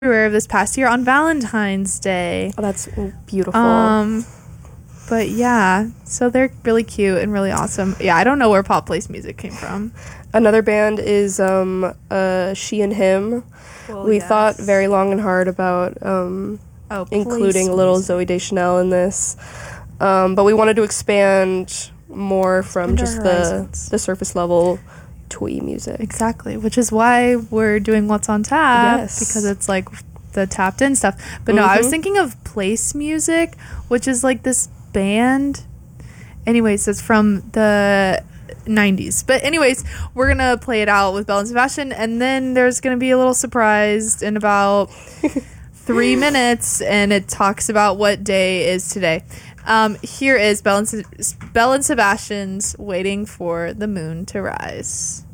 February of this past year on Valentine's Day. Oh, that's beautiful. But yeah, so they're really cute and really awesome. Yeah, I don't know where Pop Place Music came from. Another band is She and Him. Well, we yes. thought very long and hard about including a little Zooey Deschanel in this. But we wanted to expand more from just the surface level twee music. Exactly, which is why we're doing What's on Tap. Yes. Because it's like the tapped in stuff. But no, I was thinking of Place Music, which is like this band. Anyways, it's from the 90s. But anyways, we're gonna play it out with Belle and Sebastian, and then there's gonna be a little surprise in about 3 minutes, and it talks about what day is today. Here is Belle and Sebastian's Waiting for the Moon to Rise.